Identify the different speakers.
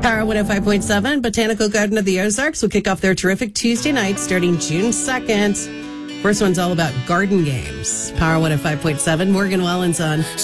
Speaker 1: Power 105.7, Botanical Garden of the Ozarks will kick off their terrific Tuesday night starting June 2nd. First one's all about garden games. Power 105.7, Morgan Wallens on